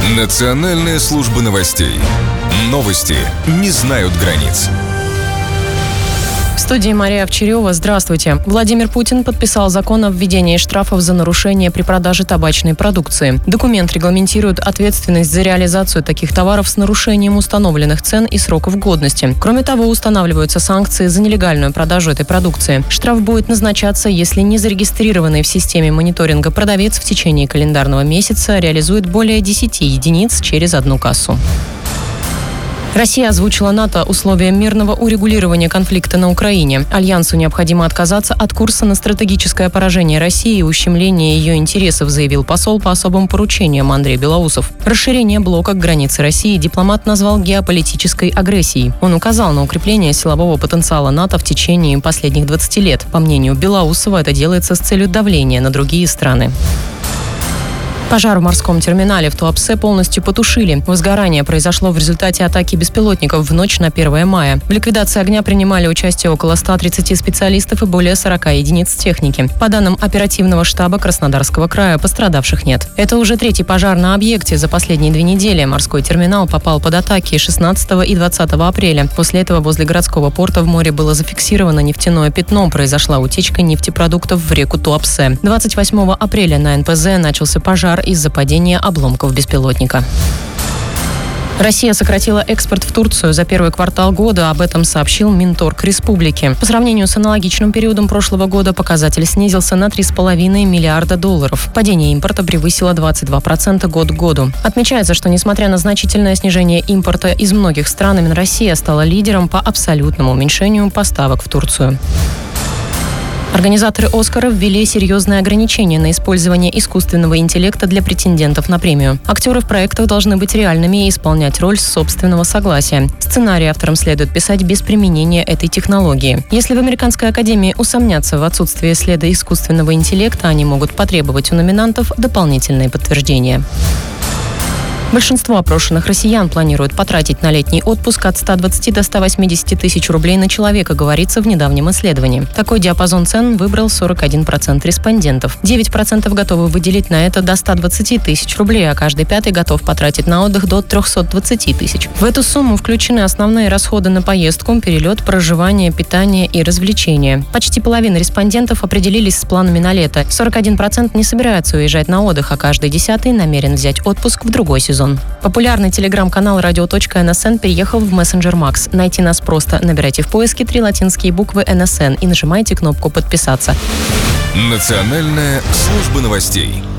Национальная служба новостей. Новости не знают границ. В студии Мария Овчарева. Здравствуйте. Владимир Путин подписал закон о введении штрафов за нарушение при продаже табачной продукции. Документ регламентирует ответственность за реализацию таких товаров с нарушением установленных цен и сроков годности. Кроме того, устанавливаются санкции за нелегальную продажу этой продукции. Штраф будет назначаться, если незарегистрированный в системе мониторинга продавец в течение календарного месяца реализует более 10 единиц через одну кассу. Россия озвучила НАТО условия мирного урегулирования конфликта на Украине. Альянсу необходимо отказаться от курса на стратегическое поражение России и ущемление ее интересов, заявил посол по особым поручениям Андрей Белоусов. Расширение блока к границе России дипломат назвал геополитической агрессией. Он указал на укрепление силового потенциала НАТО в течение последних 20 лет. По мнению Белоусова, это делается с целью давления на другие страны. Пожар в морском терминале в Туапсе полностью потушили. Возгорание произошло в результате атаки беспилотников в ночь на 1 мая. В ликвидации огня принимали участие около 130 специалистов и более 40 единиц техники. По данным оперативного штаба Краснодарского края, пострадавших нет. Это уже третий пожар на объекте за последние 2 недели. Морской терминал попал под атаки 16 и 20 апреля. После этого возле городского порта в море было зафиксировано нефтяное пятно. Произошла утечка нефтепродуктов в реку Туапсе. 28 апреля на НПЗ начался пожар из-за падения обломков беспилотника. Россия сократила экспорт в Турцию за первый квартал года. Об этом сообщил Минторг Республики. По сравнению с аналогичным периодом прошлого года показатель снизился на $3,5 миллиарда. Падение импорта превысило 22% год к году. Отмечается, что несмотря на значительное снижение импорта из многих стран, именно Россия стала лидером по абсолютному уменьшению поставок в Турцию. Организаторы «Оскара» ввели серьезные ограничения на использование искусственного интеллекта для претендентов на премию. Актеры в проектах должны быть реальными и исполнять роль с собственного согласия. Сценарий авторам следует писать без применения этой технологии. Если в Американской академии усомнятся в отсутствии следа искусственного интеллекта, они могут потребовать у номинантов дополнительные подтверждения. Большинство опрошенных россиян планируют потратить на летний отпуск от 120 до 180 тысяч рублей на человека, говорится в недавнем исследовании. Такой диапазон цен выбрал 41% респондентов. 9% готовы выделить на это до 120 тысяч рублей, а каждый пятый готов потратить на отдых до 320 тысяч. В эту сумму включены основные расходы на поездку, перелет, проживание, питание и развлечения. Почти половина респондентов определились с планами на лето. 41% не собираются уезжать на отдых, а каждый 10-й намерен взять отпуск в другой сезон. Популярный телеграм-канал radio.nsn переехал в мессенджер Макс. Найти нас просто. Набирайте в поиске 3 латинские буквы НСН и нажимайте кнопку «Подписаться». Национальная служба новостей.